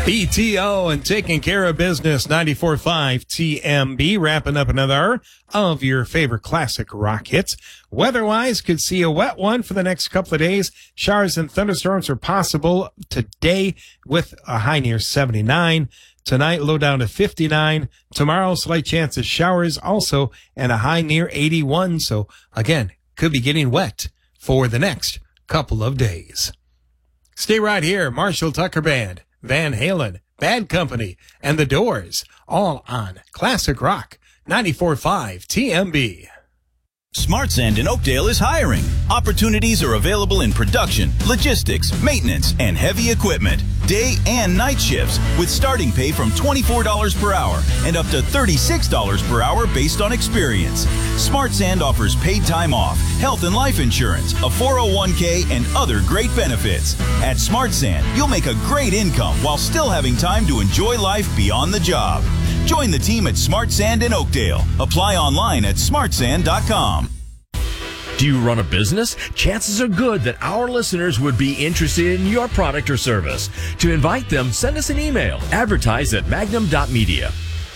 BTO and Taking Care of Business, 94.5 TMB, wrapping up another hour of your favorite classic rock hits. Weather-wise, could see a wet one for the next couple of days. Showers and thunderstorms are possible today with a high near 79. Tonight, low down to 59. Tomorrow, slight chance of showers also, and a high near 81. So, again, could be getting wet for the next couple of days. Stay right here. Marshall Tucker Band, Van Halen, Bad Company, and The Doors, all on Classic Rock, 94.5 TMB. Smart Sand in Oakdale is hiring. Opportunities are available in production, logistics, maintenance, and heavy equipment. Day and night shifts with starting pay from $24 per hour and up to $36 per hour based on experience. Smart Sand offers paid time off, health and life insurance, a 401k, and other great benefits. At Smart Sand, you'll make a great income while still having time to enjoy life beyond the job. Join the team at Smart Sand in Oakdale. Apply online at smartsand.com. Do you run a business? Chances are good that our listeners would be interested in your product or service. To invite them, send us an email. Advertise at magnum.media.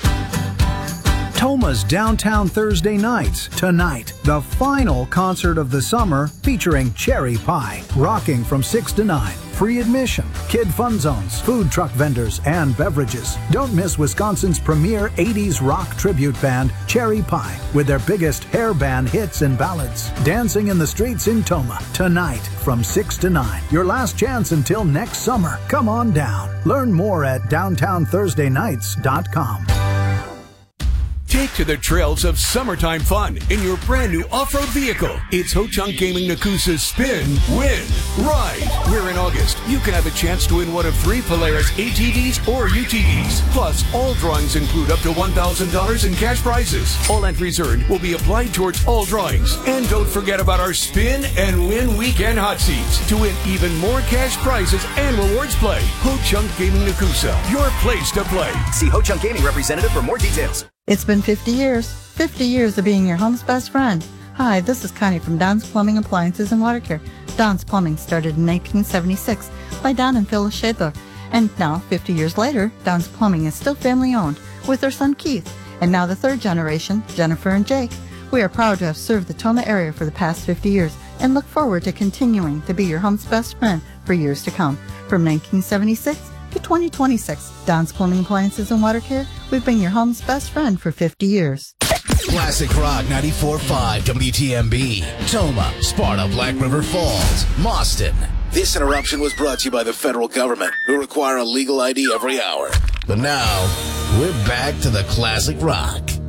Toma's Downtown Thursday Nights. Tonight, the final concert of the summer featuring Cherry Pie, rocking from 6 to 9. Free admission, kid fun zones, food truck vendors, and beverages. Don't miss Wisconsin's premier 80s rock tribute band, Cherry Pie, with their biggest hair band hits and ballads. Dancing in the streets in Toma, tonight from 6 to 9. Your last chance until next summer. Come on down. Learn more at downtownthursdaynights.com. Take to the trails of summertime fun in your brand new off-road vehicle. It's Ho-Chunk Gaming Nakusa's Spin, Win, Ride, where in August you can have a chance to win one of 3 Polaris ATVs or UTVs. Plus, all drawings include up to $1,000 in cash prizes. All entries earned will be applied towards all drawings. And don't forget about our Spin and Win Weekend Hot Seats to win even more cash prizes and rewards play. Ho-Chunk Gaming Nakusa, your place to play. See Ho-Chunk Gaming representative for more details. It's been 50 years of being your home's best friend. Hi, this is Connie from Don's Plumbing, Appliances, and Water Care. Don's Plumbing started in 1976 by Don and Phyllis Shadler. And now, 50 years later, Don's Plumbing is still family-owned with their son Keith, and now the third generation, Jennifer and Jake. We are proud to have served the Toma area for the past 50 years and look forward to continuing to be your home's best friend for years to come. From 1976 to 2026, Don's Plumbing, Appliances, and Water Care, we've been your home's best friend for 50 years. Classic Rock 94.5 WTMB. Toma, Sparta, Black River Falls, Mauston. This interruption was brought to you by the federal government, who require a legal ID every hour. But now, we're back to the Classic Rock.